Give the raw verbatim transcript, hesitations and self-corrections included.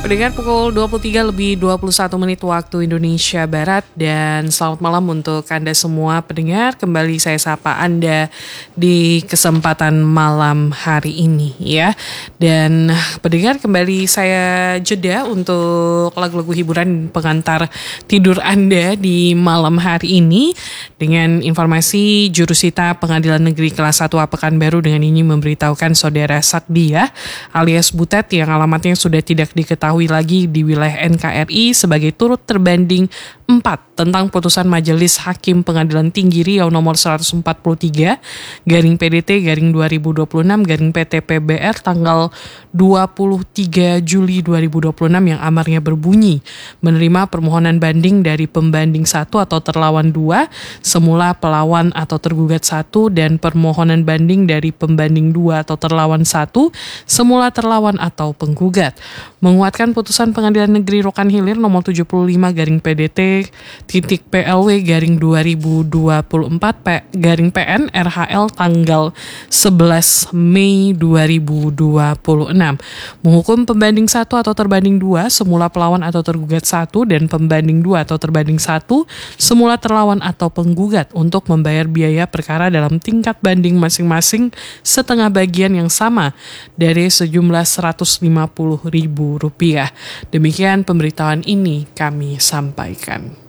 Pendengar pukul dua puluh tiga lebih dua puluh satu menit waktu Indonesia Barat, dan selamat malam untuk Anda semua pendengar. Kembali saya sapa Anda di kesempatan malam hari ini ya. Dan pendengar, kembali saya jeda untuk lagu-lagu hiburan pengantar tidur Anda di malam hari ini dengan informasi Jurusita Pengadilan Negeri Kelas satu A Pekanbaru dengan ini memberitahukan Saudara Sakdia alias Butet yang alamatnya sudah tidak diketahui lagi di wilayah N K R I sebagai turut terbanding empat tentang putusan Majelis Hakim Pengadilan Tinggi Riau nomor seratus empat puluh tiga garing P D T garing dua ribu dua puluh enam garing P T P B R tanggal dua puluh tiga Juli dua ribu dua puluh enam yang amarnya berbunyi menerima permohonan banding dari pembanding satu atau terlawan dua, semula pelawan atau tergugat satu, dan permohonan banding dari pembanding dua atau terlawan satu, semula terlawan atau penggugat. Menguatkan putusan Pengadilan Negeri Rokan Hilir nomor tujuh puluh lima garing P D T titik P L W garing dua ribu dua puluh empat P, garing P N R H L tanggal sebelas Mei dua ribu dua puluh enam menghukum pembanding satu atau terbanding dua, semula pelawan atau tergugat satu, dan pembanding dua atau terbanding satu, semula terlawan atau penggugat untuk membayar biaya perkara dalam tingkat banding masing-masing setengah bagian yang sama dari sejumlah seratus lima puluh ribu rupiah. Demikian pemberitahuan ini kami sampaikan.